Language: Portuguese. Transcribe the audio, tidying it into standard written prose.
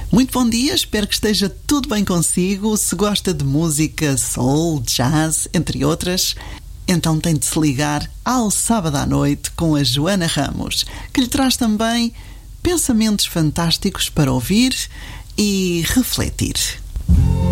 Muito bom dia, espero que esteja tudo bem consigo. Se gosta de música soul, jazz, entre outras, então tem de se ligar ao sábado à noite com a Joana Ramos, que lhe traz também pensamentos fantásticos para ouvir e refletir.